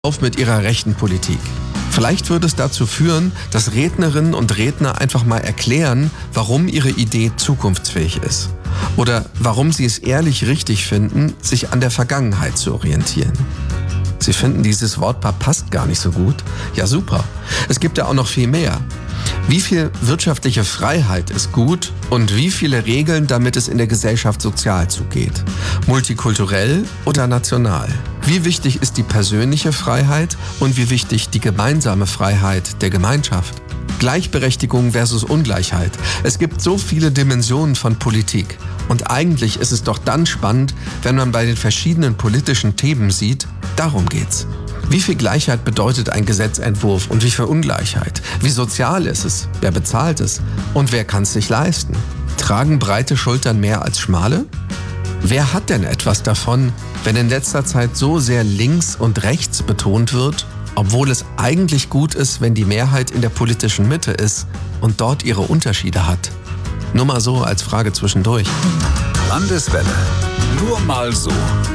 auf mit ihrer rechten Politik. Vielleicht würde es dazu führen, dass Rednerinnen und Redner einfach mal erklären, warum ihre Idee zukunftsfähig ist. Oder warum sie es ehrlich richtig finden, sich an der Vergangenheit zu orientieren. Sie finden, dieses Wortpaar passt gar nicht so gut? Ja, super. Es gibt ja auch noch viel mehr. Wie viel wirtschaftliche Freiheit ist gut und wie viele Regeln, damit es in der Gesellschaft sozial zugeht? Multikulturell oder national? Wie wichtig ist die persönliche Freiheit und wie wichtig die gemeinsame Freiheit der Gemeinschaft? Gleichberechtigung versus Ungleichheit. Es gibt so viele Dimensionen von Politik. Und eigentlich ist es doch dann spannend, wenn man bei den verschiedenen politischen Themen sieht, darum geht's. Wie viel Gleichheit bedeutet ein Gesetzentwurf und wie viel Ungleichheit? Wie sozial ist es? Wer bezahlt es? Und wer kann es sich leisten? Tragen breite Schultern mehr als schmale? Wer hat denn etwas davon, wenn in letzter Zeit so sehr links und rechts betont wird, obwohl es eigentlich gut ist, wenn die Mehrheit in der politischen Mitte ist und dort ihre Unterschiede hat? Nur mal so als Frage zwischendurch. Landeswelle. Nur mal so.